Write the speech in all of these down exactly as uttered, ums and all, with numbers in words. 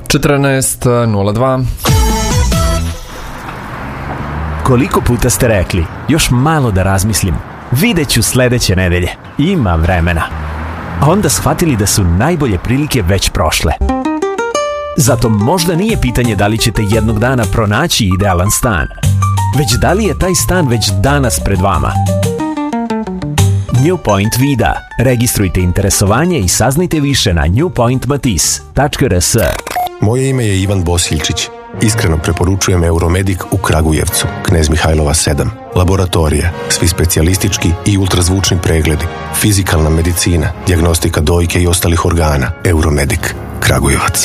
četrnaest nula dva. Koliko puta ste rekli, još malo da razmislim, vidjet ću sledeće nedelje, ima vremena. A onda shvatili da su najbolje prilike već prošle. Zato možda nije pitanje da li ćete jednog dana pronaći idealan stan, već da li je taj stan već danas pred vama. New Point Vida. Registrujte interesovanje i saznajte više na new point matis tačka r s. Moje ime je Ivan Bosiljčić. Iskreno preporučujem Euromedik u Kragujevcu, Knez Mihajlova sedam. Laboratorije, svi specijalistički i ultrazvučni pregledi, fizikalna medicina, dijagnostika dojke i ostalih organa. Euromedik, Kragujevac.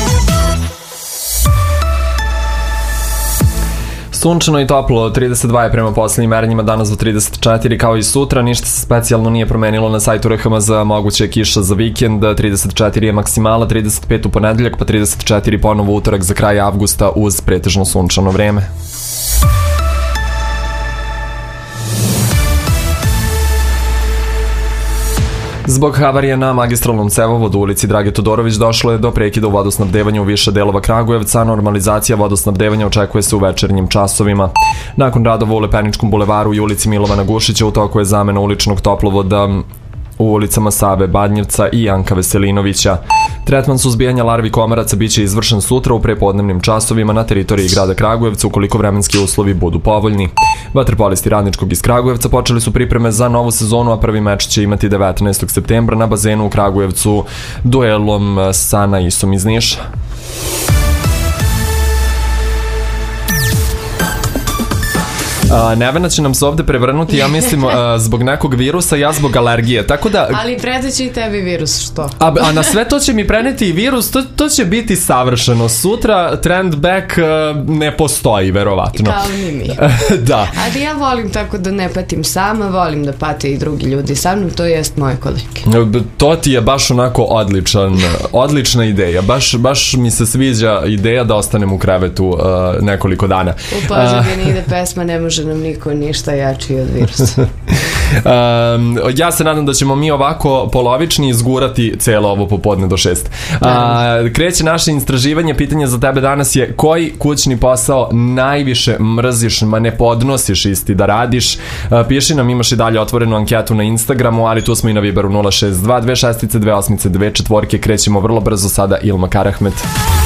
Sunčano i toplo, trideset dva je prema posljednjim merenjima, danas do trideset četiri, kao i sutra. Ništa se specijalno nije promenilo na sajtu R H M Z, moguće je kiša za vikend, trideset četiri je maksimala, trideset pet u ponedeljak, pa trideset četiri ponovo utorak za kraj avgusta uz pretežno sunčano vreme. Zbog havarije na magistralnom cevovodu u ulici Drage Todorović došlo je do prekida u vodosnabdevanju u više delova Kragujevca. Normalizacija vodosnabdevanja očekuje se u večernjim časovima. Nakon radova u Lepeničkom bulevaru i ulici Milovana Gušića u toku je zamena uličnog toplovoda u ulicama Save Badnjevca i Janka Veselinovića. Tretman suzbijanja larvi komaraca biće izvršen sutra u prepodnevnim časovima na teritoriji grada Kragujevca ukoliko vremenski uslovi budu povoljni. Vaterpolisti Radničkog iz Kragujevca počeli su pripreme za novu sezonu, a prvi meč će imati devetnaestog septembra na bazenu u Kragujevcu duelom sa Naisom iz Niša. Uh, Nevena će nam se ovde prevrnuti, ja mislim, uh, zbog nekog virusa, ja zbog alergije, tako da... Ali preneće i tebi virus, što? A, a na sve to će mi preneti i virus, to, to će biti savršeno. Sutra trend back uh, ne postoji, verovatno. Kao ni mi. Da. Ali ja volim tako da ne patim sama, volim da pate i drugi ljudi sa mnom, to jest moje kolege. To ti je baš onako odličan, odlična ideja. Baš, baš mi se sviđa ideja da ostanem u krevetu uh, nekoliko dana. U Požegini ide pesma, ne može nam niko ništa jači od virusa. um, ja se nadam da ćemo mi ovako polovični izgurati celo ovo popodne do šest. Uh, kreće naše istraživanje. Pitanje za tebe danas je: koji kućni posao najviše mrziš, ma ne podnosiš isti da radiš? Uh, piši nam, imaš i dalje otvorenu anketu na Instagramu, ali tu smo i na Viberu nula šest dva dve šest dve osam dve četiri. Krećemo vrlo brzo, sada Ilma Karahmet.